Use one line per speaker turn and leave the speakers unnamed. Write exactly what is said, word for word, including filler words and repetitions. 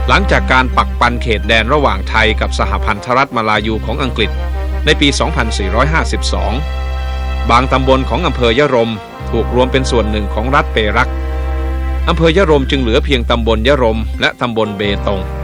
หลังจากการปักปันเขตแดนระหว่างไทยกับสหพันธรัฐมาลายูของอังกฤษในปี สองพันสี่ร้อยห้าสิบสอง บางตำบลของอำเภอยะรมถูกรวมเป็นส่วนหนึ่งของรัฐเปรักอำเภอยะรมจึงเหลือเพียงตำบลยะรมและตำบลเบตง